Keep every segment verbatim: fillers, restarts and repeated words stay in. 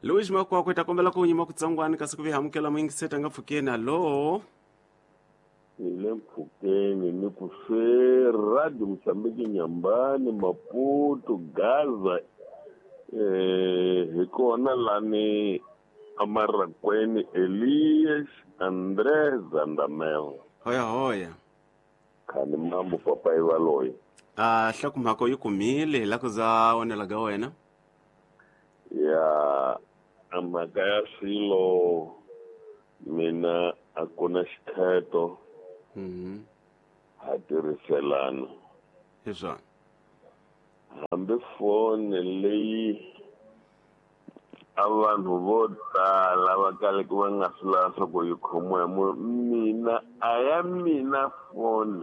Luis Makwakwe takombela ku nyima kutsangwani kasi kuvihamukela mwingiseta nga pfukeni. Allo ile mpfukeni ni ku fe Radio Mozambique Nyambani Maputo Gaza eh hi kona lani amarakweni Elias Andres Zandamel. hoya hoya Khani mambo papa ivaloyi. ah hlakumhako yi kumile la ku za wonela ga wena Ya amaka ya swilo mina a ku na xikheto mhm ha tirhiselana hi swona hambi foni leyi a vanhu vo tala va kaleke va nga swi lava swa ku yi khomiwa hi munhu mina a ya mina foni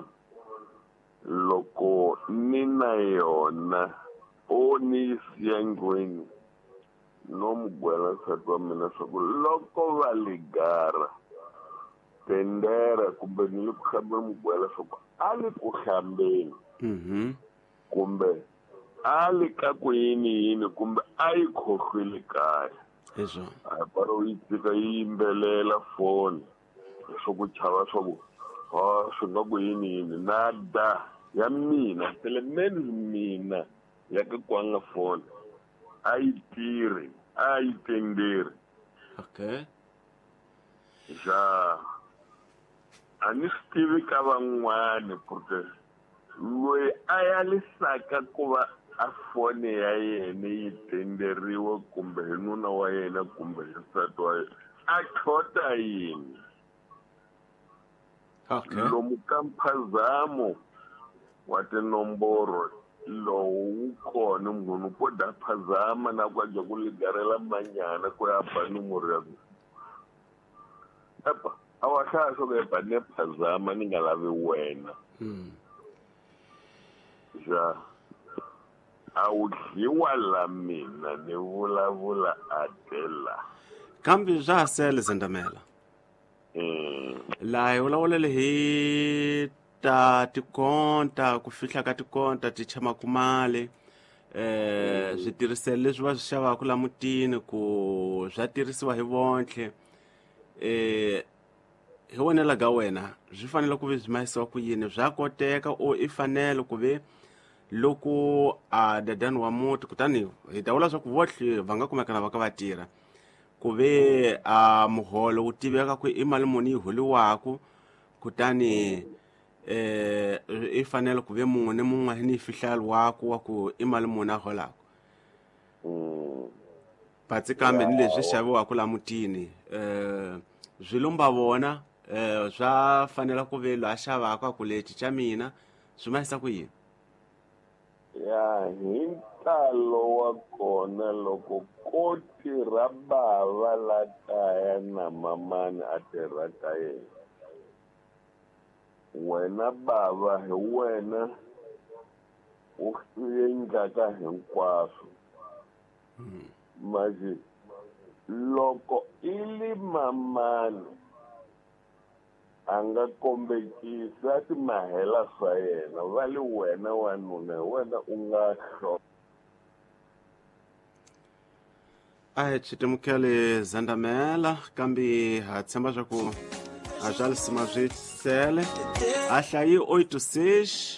loko ni na yona o ni yi siya ndlwini no mu gwela nsati wa mina swa ku loko va ligara tendera kumbe ni le ku hlambeni mu gwela swa ku a li ku hlambeni mhm kumbe a li ka ku yini yini kumbe a yi khohlwile kaya hi swona a paro yi tsika yi yimbelela foni swa ku chava swa ku ha swi nga ku yini yini nada ya mina telemeni mina ya ka kwanga foni a yi tirhi a yi tenderi okay ja a ni swi tivi ka van'wani porque loyi a ya lisaka ku va a foni ya yena yi tenderiwa kumbe hi nuna wa yena kumbe hi nsati wa yena a tlhota yini okay lomu ka mphazamo wa tinomboro lowu wu kona munhu ko da phazama na ku aja ku ligarela manyana ku ya ba numero ya epa a wa hlaya swo ku ba ne phazama ni nga lavi wena mhm ja a wu dliwa la mina ni vulavula Adela kambe swa ha sele Zandamela mm. laha hi vulavulele hi ta tikonta ku fihla ka tikonta ti chamaku mali eh switirhiselo leswi va swi xavaku la mutini ku swa tirhisiwa hi vontlhe eh hi vonela ga wena swi fanele ku ve byi mahisiwa ku yini bya koteka o i fanele ku ve loko a dadani wa muti kutani hi ta vula swa ku votlhe va nga kumeka na va ka va tirha ku ve a muholo wu tiveka ku i mali muni yi holiwaku kutani eh i fanele ku ve mun'we ni mun'we ni fihlalo wako wa ku i mali muni a holako Mm. patsi kambe ni leswi xaviwaku la mutini eh zwilumba vona eh swa fanele ku ve lo a xavaka ku leti cha mina swi mahisa ku yini ya hi ntalo wa kona loko ko tirha bava la kaya na mamani a tirha ka yena wena bava hi wena u endlaka hinkwaswo maji loko i li mamani a nga kombekisa timahela swa yena va li wena wanuna hi wena u nga hlo a hi chitimukele Zandamela kambe ha tshemba swa ku a swa lisima swi sele a hlayi oito seis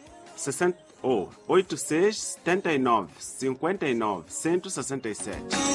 sessenta oh oito seis setenta e nove cinquenta e nove cento e sessenta e sete